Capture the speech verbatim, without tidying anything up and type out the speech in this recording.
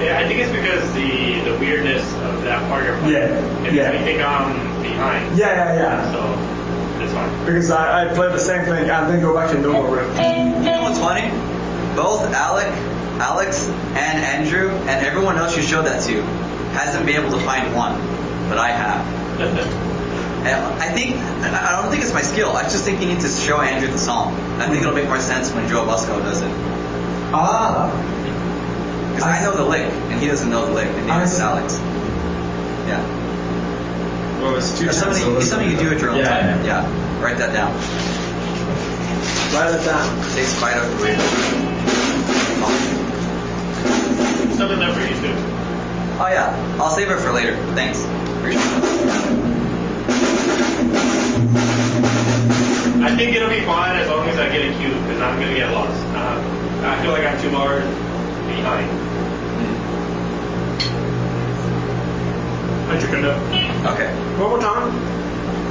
Yeah, I think it's because the the weirdness of that part you're playing. Yeah, It yeah. makes me think I'm behind. Yeah, yeah, yeah. So it's fine. Because I, I played the same thing and then go back to normal riff. You know what's funny? Both Alec, Alex, and Andrew, and everyone else you showed that to, hasn't been able to find one, but I have. And I think I don't think it's my skill. I just think you need to show Andrew the song. I think it'll make more sense when Joe Busco does it. Ah. Because I, I know the lick, and he doesn't know the lick, and neither does Alex. Yeah. Well, it's two It's something, it's something you do at your own yeah, time. Yeah. Yeah. Write that down. Write it down. Takes quite a way. Something there for you too. Oh yeah, I'll save it for later. Thanks. Appreciate it. I think it'll be fine as long as I get a cue, because I'm gonna get lost. Uh, I feel like I'm two bars behind. I took a note. Okay. One more time.